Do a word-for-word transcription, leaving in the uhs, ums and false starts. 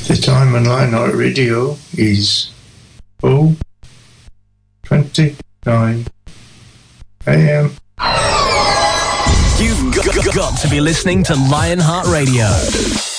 The time on Lionheart Radio is oh twenty-nine a.m. You've got, got to be listening to Lionheart Radio.